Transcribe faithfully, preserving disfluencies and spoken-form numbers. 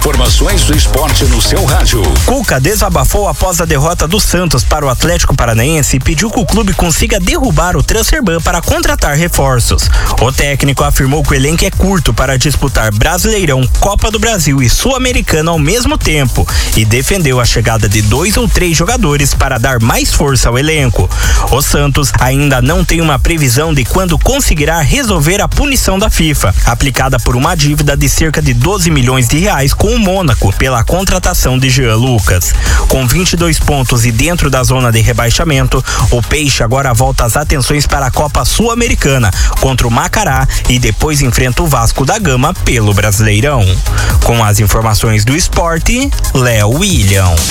informações do esporte no seu rádio. Cuca desabafou após a derrota do Santos para o Atlético Paranaense e pediu que o clube consiga derrubar o transferban para contratar reforços. O técnico afirmou que o elenco é curto para disputar Brasileirão, Copa do Brasil e Sul-Americana ao mesmo tempo e defendeu a chegada de dois ou três jogadores para dar mais força ao elenco. O Santos ainda não tem uma previsão de quando conseguirá resolver a punição da FIFA, aplicada por uma dívida de cerca de doze milhões de reais com o Mônaco pela contratação de Jean Lucas. Com vinte e dois pontos e dentro da zona de rebaixamento, o Peixe agora volta as atenções para a Copa Sul-Americana contra o Macará e depois enfrenta o Vasco da Gama pelo Brasileirão. Com as informações do esporte, Léo William.